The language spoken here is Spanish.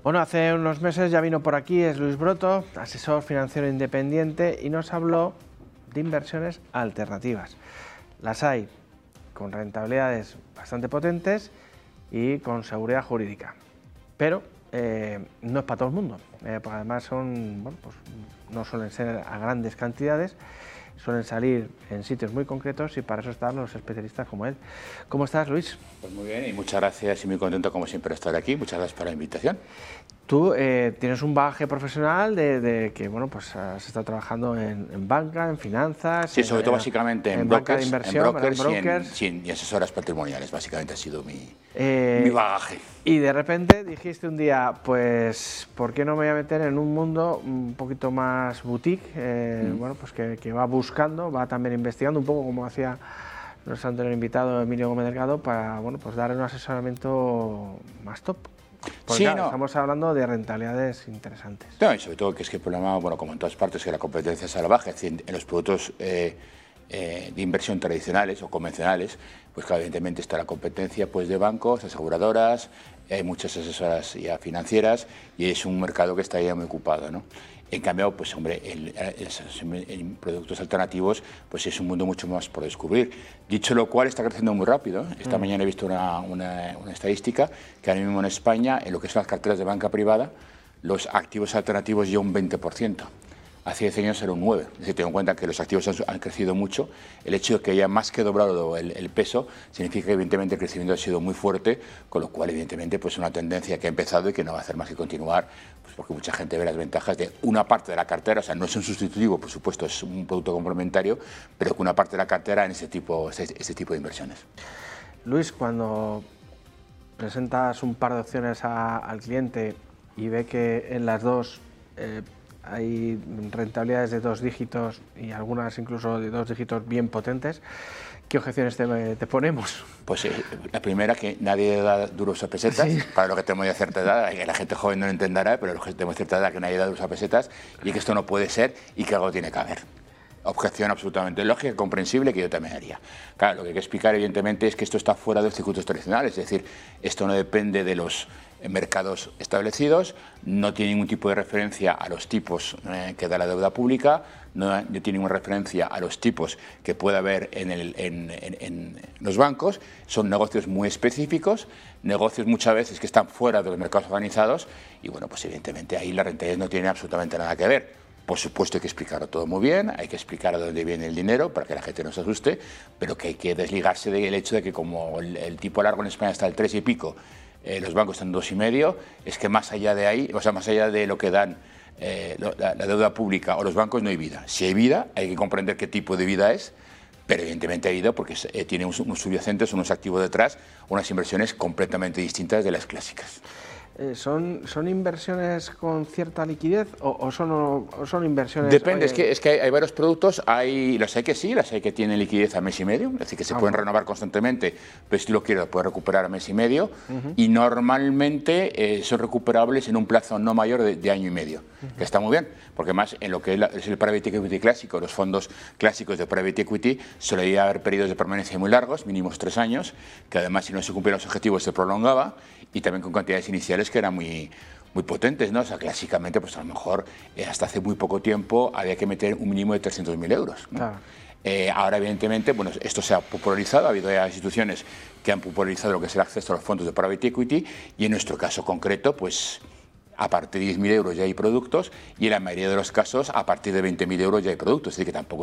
Bueno, hace unos meses ya vino por aquí, es Luis Broto, asesor financiero independiente, y nos habló de inversiones alternativas. Las hay con rentabilidades bastante potentes y con seguridad jurídica, pero no es para todo el mundo, porque además son, bueno, pues no suelen ser a grandes cantidades, suelen salir en sitios muy concretos y para eso están los especialistas como él. ¿Cómo estás, Luis? Pues muy bien y muchas gracias y muy contento como siempre de estar aquí. Muchas gracias por la invitación. Tú tienes un bagaje profesional de que, bueno, pues has estado trabajando en banca, en finanzas... Sí, sobre todo básicamente en brokers, banca de inversión, y asesoras patrimoniales, básicamente ha sido mi bagaje. Y de repente dijiste un día, pues, ¿por qué no me voy a meter en un mundo un poquito más boutique? Bueno, pues que va buscando, va también investigando, un poco como hacía nuestro anterior invitado Emilio Gómez Delgado, para, bueno, pues dar un asesoramiento más top. Porque sí, claro, no. Estamos hablando de rentabilidades interesantes. No, y sobre todo que es que el problema, bueno, como en todas partes, que la competencia es salvaje, es decir, en los productos de inversión tradicionales o convencionales, pues claro, evidentemente está la competencia pues de bancos, aseguradoras, hay muchas asesoras ya financieras y es un mercado que está ya muy ocupado, ¿no? En cambio, pues hombre, en productos alternativos, pues es un mundo mucho más por descubrir. Dicho lo cual, está creciendo muy rápido. Esta mañana he visto una estadística que ahora mismo en España, en lo que son las carteras de banca privada, los activos alternativos ya un 20%. Hace 10 años era un 9%. Es decir, tengo en cuenta que los activos han crecido mucho. El hecho de que haya más que doblado el peso significa que evidentemente el crecimiento ha sido muy fuerte, con lo cual evidentemente pues una tendencia que ha empezado y que no va a hacer más que continuar, pues porque mucha gente ve las ventajas de una parte de la cartera, o sea, no es un sustitutivo, por supuesto, es un producto complementario, pero que una parte de la cartera en este tipo de inversiones. Luis, cuando presentas un par de opciones al cliente y ve que en las dos hay rentabilidades de 2 dígitos y algunas incluso de 2 dígitos bien potentes, ¿qué objeciones te ponemos? Pues la primera, que nadie da duros a pesetas, sí. Para lo que tenemos de cierta edad, la gente joven no lo entenderá, pero los que tenemos cierta edad que nadie da duros a pesetas y que esto no puede ser y que algo tiene que haber. Objeción absolutamente lógica, comprensible, que yo también haría. Claro, lo que hay que explicar evidentemente es que esto está fuera de los circuitos tradicionales, es decir, esto no depende de los mercados establecidos, no tiene ningún tipo de referencia a los tipos que da la deuda pública, no tiene ninguna referencia a los tipos que puede haber en los bancos, son negocios muy específicos, negocios muchas veces que están fuera de los mercados organizados y bueno, pues evidentemente ahí la rentabilidad no tiene absolutamente nada que ver. Por supuesto hay que explicarlo todo muy bien, hay que explicar a dónde viene el dinero para que la gente no se asuste, pero que hay que desligarse del hecho de que como el tipo largo en España está al 3 y pico, los bancos están 2,5, es que más allá de ahí, o sea, más allá de lo que dan la deuda pública o los bancos no hay vida. Si hay vida, hay que comprender qué tipo de vida es, pero evidentemente hay vida porque tiene unos subyacentes, unos activos detrás, unas inversiones completamente distintas de las clásicas. ¿Son inversiones con cierta liquidez o son inversiones...? Depende, es que hay varios productos, las hay que sí, las hay que tienen liquidez a mes y medio, es decir, que se pueden renovar constantemente, pero si lo quiero, puedo recuperar a mes y medio, y normalmente son recuperables en un plazo no mayor de año y medio, que está muy bien, porque más en lo que es el private equity clásico, los fondos clásicos de private equity, solía haber periodos de permanencia muy largos, mínimos 3 años, que además si no se cumplían los objetivos se prolongaba, y también con cantidades iniciales que eran muy potentes, ¿no? O sea, clásicamente, pues a lo mejor hasta hace muy poco tiempo había que meter un mínimo de 300.000 euros, ¿no? Claro. Ahora, evidentemente, bueno, esto se ha popularizado, ha habido ya instituciones que han popularizado lo que es el acceso a los fondos de private equity y en nuestro caso concreto, pues a partir de 10.000 euros ya hay productos y en la mayoría de los casos a partir de 20.000 euros ya hay productos, es decir, que tampoco